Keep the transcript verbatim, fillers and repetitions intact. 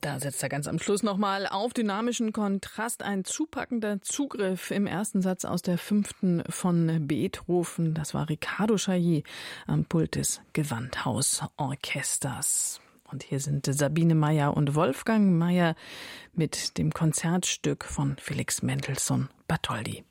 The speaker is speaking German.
Da setzt er ganz am Schluss nochmal auf dynamischen Kontrast. Ein zupackender Zugriff im ersten Satz aus der fünften von Beethoven. Das war Riccardo Chailly am Pult des Gewandhausorchesters. Und hier sind Sabine Meyer und Wolfgang Meyer mit dem Konzertstück von Felix Mendelssohn Bartholdy.